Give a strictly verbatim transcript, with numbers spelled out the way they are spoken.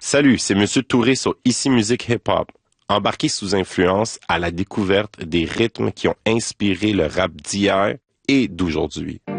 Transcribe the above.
Salut, c'est Monsieur Touré sur Ici Musique Hip Hop. Embarqué sous influence à la découverte des rythmes qui ont inspiré le rap d'hier et d'aujourd'hui.